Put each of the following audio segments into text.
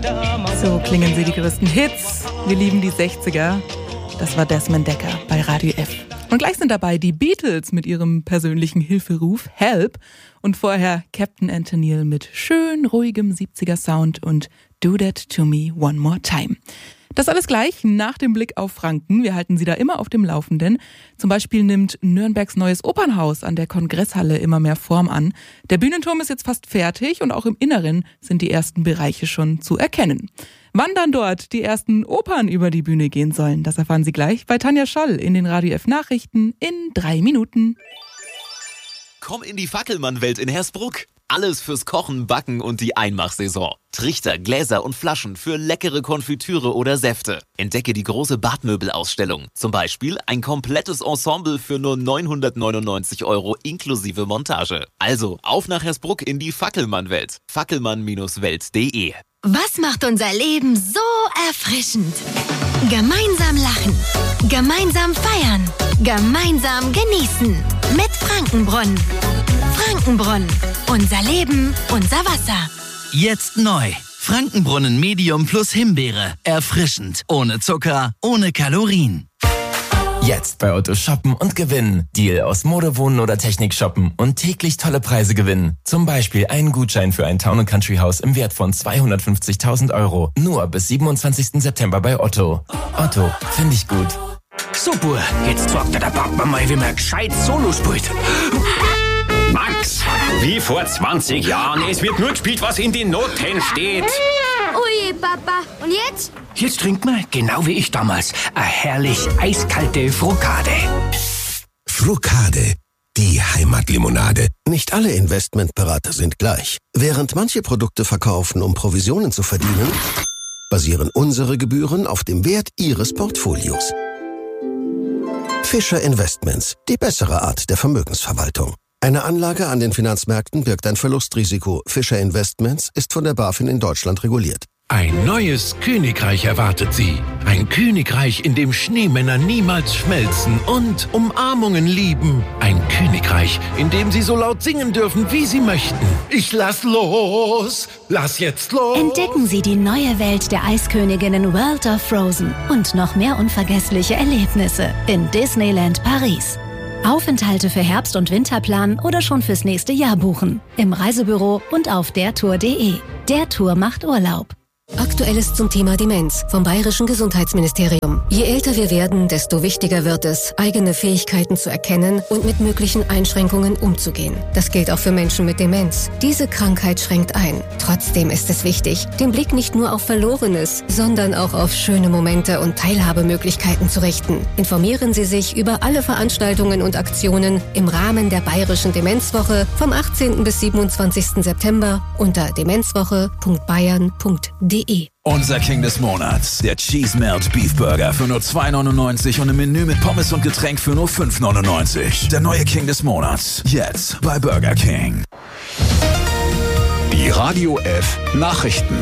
So klingen sie, die größten Hits. Wir lieben die 60er. Das war Desmond Dekker bei Radio F. Und gleich sind dabei die Beatles mit ihrem persönlichen Hilferuf Help und vorher Captain Anthony mit schön ruhigem 70er Sound und Do That To Me One More Time. Das alles gleich nach dem Blick auf Franken. Wir halten Sie da immer auf dem Laufenden. Zum Beispiel nimmt Nürnbergs neues Opernhaus an der Kongresshalle immer mehr Form an. Der Bühnenturm ist jetzt fast fertig und auch im Inneren sind die ersten Bereiche schon zu erkennen. Wann dann dort die ersten Opern über die Bühne gehen sollen, das erfahren Sie gleich bei Tanja Scholl in den Radio F Nachrichten in 3 Minuten. Komm in die Fackelmann-Welt in Hersbruck. Alles fürs Kochen, Backen und die Einmachsaison. Trichter, Gläser und Flaschen für leckere Konfitüre oder Säfte. Entdecke die große Badmöbelausstellung. Zum Beispiel ein komplettes Ensemble für nur 999 € inklusive Montage. Also auf nach Hersbruck in die Fackelmann-Welt. fackelmann-welt.de. Was macht unser Leben so erfrischend? Gemeinsam lachen, gemeinsam feiern, gemeinsam genießen. Mit Frankenbrunnen. Frankenbrunnen. Unser Leben, unser Wasser. Jetzt neu. Frankenbrunnen Medium plus Himbeere. Erfrischend. Ohne Zucker, ohne Kalorien. Jetzt bei Otto shoppen und gewinnen. Deal aus Mode, Wohnen oder Technik shoppen und täglich tolle Preise gewinnen. Zum Beispiel einen Gutschein für ein Town & Country Haus im Wert von 250.000 €. Nur bis 27. September bei Otto. Otto, finde ich gut. Super, jetzt sagt der Papa mal, wie man gescheit Solo spielt. Max, wie vor 20 Jahren. Es wird nur gespielt, was in den Noten steht. Ui, Papa. Und jetzt? Jetzt trinkt man, genau wie ich damals, eine herrlich eiskalte Frukade. Frukade, die Heimatlimonade. Nicht alle Investmentberater sind gleich. Während manche Produkte verkaufen, um Provisionen zu verdienen, basieren unsere Gebühren auf dem Wert Ihres Portfolios. Fischer Investments, die bessere Art der Vermögensverwaltung. Eine Anlage an den Finanzmärkten birgt ein Verlustrisiko. Fischer Investments ist von der BaFin in Deutschland reguliert. Ein neues Königreich erwartet Sie. Ein Königreich, in dem Schneemänner niemals schmelzen und Umarmungen lieben. Ein Königreich, in dem Sie so laut singen dürfen, wie Sie möchten. Ich lass los! Lass jetzt los! Entdecken Sie die neue Welt der Eisköniginnen World of Frozen und noch mehr unvergessliche Erlebnisse in Disneyland Paris. Aufenthalte für Herbst- und Winterplan oder schon fürs nächste Jahr buchen. Im Reisebüro und auf dertour.de. Der Tour macht Urlaub. Aktuelles zum Thema Demenz vom Bayerischen Gesundheitsministerium. Je älter wir werden, desto wichtiger wird es, eigene Fähigkeiten zu erkennen und mit möglichen Einschränkungen umzugehen. Das gilt auch für Menschen mit Demenz. Diese Krankheit schränkt ein. Trotzdem ist es wichtig, den Blick nicht nur auf Verlorenes, sondern auch auf schöne Momente und Teilhabemöglichkeiten zu richten. Informieren Sie sich über alle Veranstaltungen und Aktionen im Rahmen der Bayerischen Demenzwoche vom 18. bis 27. September unter demenzwoche.bayern.de. Unser King des Monats, der Cheese Melt Beef Burger für nur 2,99 € und im Menü mit Pommes und Getränk für nur 5,99 €. Der neue King des Monats, jetzt bei Burger King. Die Radio F Nachrichten.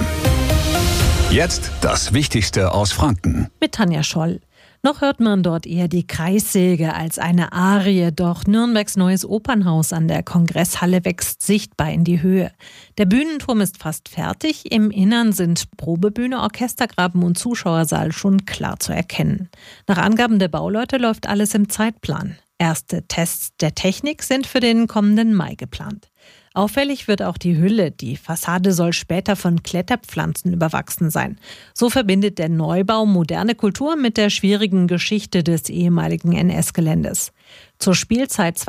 Jetzt das Wichtigste aus Franken. Mit Tanja Scholl. Noch hört man dort eher die Kreissäge als eine Arie, doch Nürnbergs neues Opernhaus an der Kongresshalle wächst sichtbar in die Höhe. Der Bühnenturm ist fast fertig, im Innern sind Probebühne, Orchestergraben und Zuschauersaal schon klar zu erkennen. Nach Angaben der Bauleute läuft alles im Zeitplan. Erste Tests der Technik sind für den kommenden Mai geplant. Auffällig wird auch die Hülle. Die Fassade soll später von Kletterpflanzen überwachsen sein. So verbindet der Neubau moderne Kultur mit der schwierigen Geschichte des ehemaligen NS-Geländes. Zur Spielzeit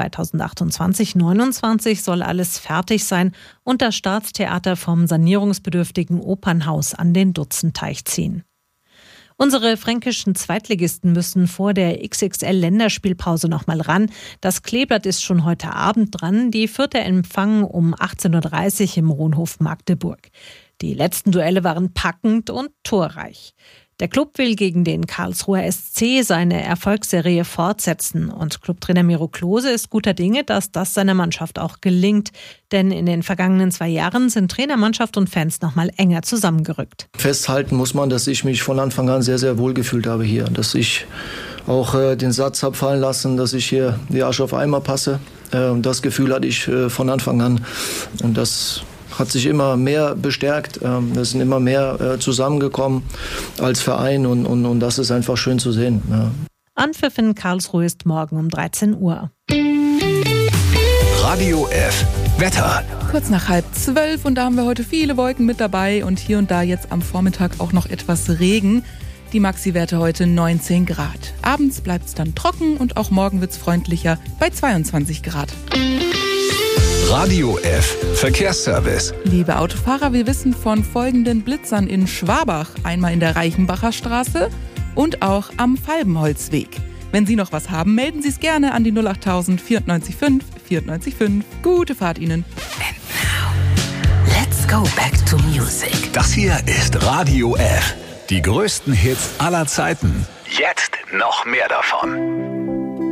2028/29 soll alles fertig sein und das Staatstheater vom sanierungsbedürftigen Opernhaus an den Dutzendteich ziehen. Unsere fränkischen Zweitligisten müssen vor der XXL-Länderspielpause noch mal ran. Das Kleeblatt ist schon heute Abend dran. Die vierte Empfang um 18:30 Uhr im Ronhof Magdeburg. Die letzten Duelle waren packend und torreich. Der Club will gegen den Karlsruher SC seine Erfolgsserie fortsetzen und Clubtrainer Miro Klose ist guter Dinge, dass das seiner Mannschaft auch gelingt. Denn in den vergangenen 2 Jahren sind Trainer, Mannschaft und Fans noch mal enger zusammengerückt. Festhalten muss man, dass ich mich von Anfang an sehr, sehr wohl gefühlt habe hier. Dass ich auch den Satz habe fallen lassen, dass ich hier die Asche auf Eimer passe. Das Gefühl hatte ich von Anfang an und das hat sich immer mehr bestärkt. Wir sind immer mehr zusammengekommen als Verein und das ist einfach schön zu sehen. Ja. Anpfiff in Karlsruhe ist morgen um 13 Uhr. Radio F. Wetter. Kurz nach 11:30 und da haben wir heute viele Wolken mit dabei und hier und da jetzt am Vormittag auch noch etwas Regen. Die Maxi-Werte heute 19 Grad. Abends bleibt es dann trocken und auch morgen wird es freundlicher bei 22 Grad. Radio F. Verkehrsservice. Liebe Autofahrer, wir wissen von folgenden Blitzern in Schwabach, einmal in der Reichenbacher Straße und auch am Falbenholzweg. Wenn Sie noch was haben, melden Sie es gerne an die 08000 495 495. Gute Fahrt Ihnen. And now, let's go back to music. Das hier ist Radio F. Die größten Hits aller Zeiten. Jetzt noch mehr davon.